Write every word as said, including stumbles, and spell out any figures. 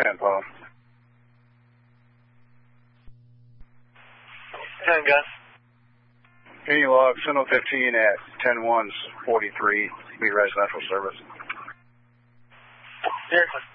ten, Paul. ten, Gus. Can you log Signal fifteen at ten one forty-three, be residential service? Seriously.